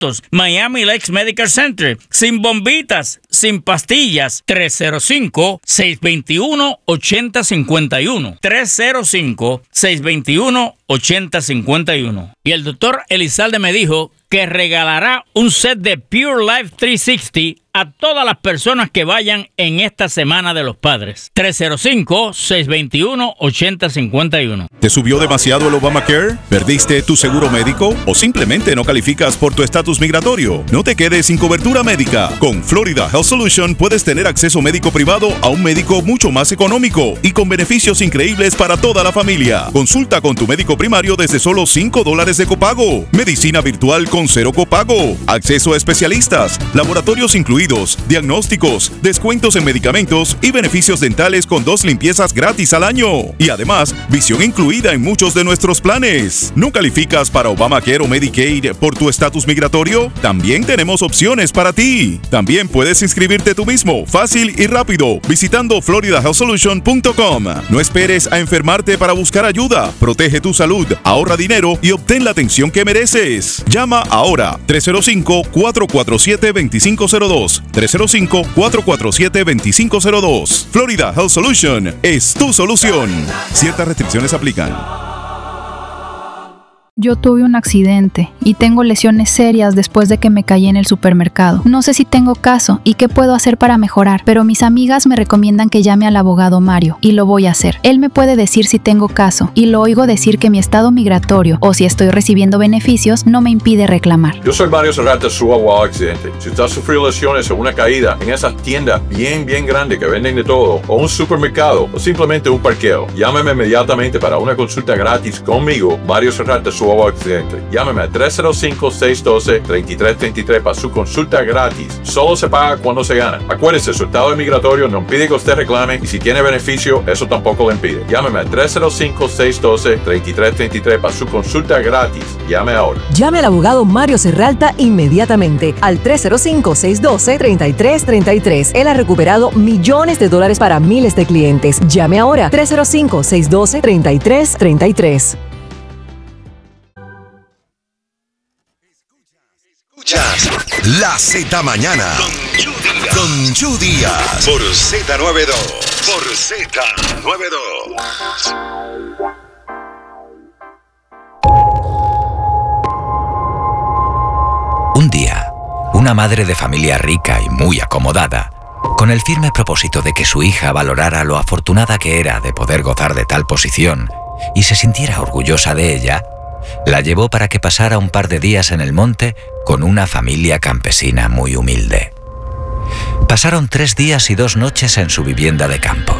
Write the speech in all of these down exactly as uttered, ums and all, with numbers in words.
contactos. Miami Lakes Medical Center. Sin bombitas, sin pastillas. tres cero cinco, seis dos uno, ocho cero cinco uno. tres cero cinco, seis dos uno, ocho cero cinco uno. Y el doctor Elizalde me dijo que regalará un set de Pure Life trescientos sesenta a todas las personas que vayan en esta Semana de los Padres. tres cero cinco, seis dos uno, ocho cero cinco uno. ¿Te subió demasiado el Obamacare? ¿Perdiste tu seguro médico? ¿O simplemente no calificas por tu estatus migratorio? No te quedes sin cobertura médica. Con Florida Health Solution puedes tener acceso médico privado a un médico mucho más económico y con beneficios increíbles para toda la familia. Consulta con tu médico primario desde solo cinco dólares de copago. Medicina virtual con cero copago. Acceso a especialistas, laboratorios incluidos, diagnósticos, descuentos en medicamentos y beneficios dentales con dos limpiezas gratis al año. Y además, visión incluida en muchos de nuestros planes. ¿No calificas para Obamacare o Medicaid por tu estatus migratorio? También tenemos opciones para ti. También puedes inscribirte tú mismo, fácil y rápido, visitando florida health solution punto com. No esperes a enfermarte para buscar ayuda. Protege tu salud, ahorra dinero y obtén la atención que mereces. Llama ahora tres cero cinco, cuatro cuatro siete, dos cinco cero dos. tres cero cinco, cuatro cuatro siete, dos cinco cero dos. Florida Health Solution es tu solución. Ciertas restricciones aplican. Yo tuve un accidente y tengo lesiones serias después de que me caí en el supermercado. No sé si tengo caso y qué puedo hacer para mejorar, pero mis amigas me recomiendan que llame al abogado Mario y lo voy a hacer. Él me puede decir si tengo caso y lo oigo decir que mi estado migratorio o si estoy recibiendo beneficios no me impide reclamar. Yo soy Mario Serrata, su abogado accidente. Si usted ha sufrido lesiones o una caída en esas tiendas bien, bien grandes que venden de todo, o un supermercado, o simplemente un parqueo, llámeme inmediatamente para una consulta gratis conmigo, Mario Serrata, su abogado accidente. Llámeme a tres cero cinco, seis uno dos, tres tres tres tres para su consulta gratis. Solo se paga cuando se gana. Acuérdese, su estado migratorio no impide que usted reclame y si tiene beneficio, eso tampoco le impide. Llámeme a tres cero cinco, seis uno dos, tres tres tres tres para su consulta gratis. Llame ahora. Llame al abogado Mario Serralta inmediatamente al tres cero cinco, seis uno dos, tres tres tres tres. Él ha recuperado millones de dólares para miles de clientes. Llame ahora tres cero cinco, seis uno dos, tres tres tres tres. Escuchas La Z Mañana con Chu Díaz por Z noventa y dos. Por Z noventa y dos. Un día, una madre de familia rica y muy acomodada, con el firme propósito de que su hija valorara lo afortunada que era de poder gozar de tal posición y se sintiera orgullosa de ella, la llevó para que pasara un par de días en el monte con una familia campesina muy humilde. Pasaron tres días y dos noches en su vivienda de campo.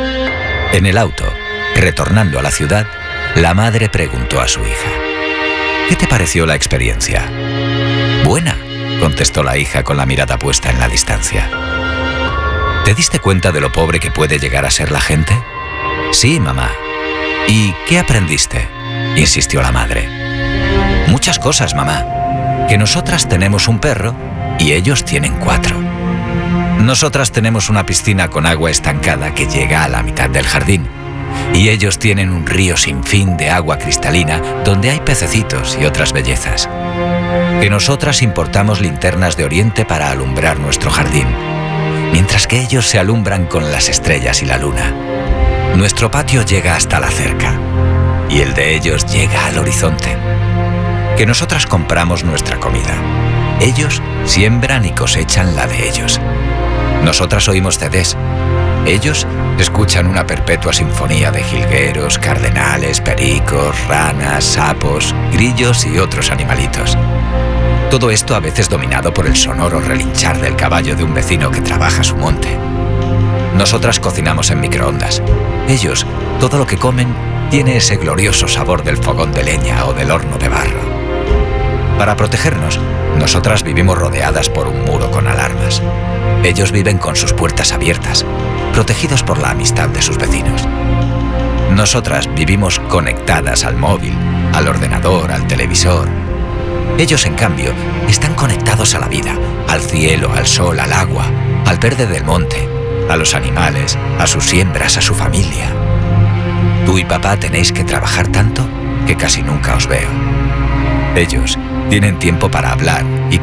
En el auto, retornando a la ciudad, la madre preguntó a su hija: ¿qué te pareció la experiencia? Buena, contestó la hija con la mirada puesta en la distancia. ¿Te diste cuenta de lo pobre que puede llegar a ser la gente? Sí, mamá. ¿Y qué aprendiste?, insistió la madre. Muchas cosas, mamá. Que nosotras tenemos un perro y ellos tienen cuatro. Nosotras tenemos una piscina con agua estancada que llega a la mitad del jardín y ellos tienen un río sin fin de agua cristalina donde hay pececitos y otras bellezas. Que nosotras importamos linternas de Oriente para alumbrar nuestro jardín, mientras que ellos se alumbran con las estrellas y la luna. Nuestro patio llega hasta la cerca y el de ellos llega al horizonte. Que nosotras compramos nuestra comida. Ellos siembran y cosechan la de ellos. Nosotras oímos C Ds. Ellos escuchan una perpetua sinfonía de jilgueros, cardenales, pericos, ranas, sapos, grillos y otros animalitos. Todo esto a veces dominado por el sonoro relinchar del caballo de un vecino que trabaja su monte. Nosotras cocinamos en microondas. Ellos, todo lo que comen, tiene ese glorioso sabor del fogón de leña o del horno de barro. Para protegernos, nosotras vivimos rodeadas por un muro con alarmas. Ellos viven con sus puertas abiertas, protegidos por la amistad de sus vecinos. Nosotras vivimos conectadas al móvil, al ordenador, al televisor. Ellos, en cambio, están conectados a la vida, al cielo, al sol, al agua, al verde del monte, a los animales, a sus siembras, a su familia. Tú y papá tenéis que trabajar tanto que casi nunca os veo. Ellos Tienen tiempo para hablar y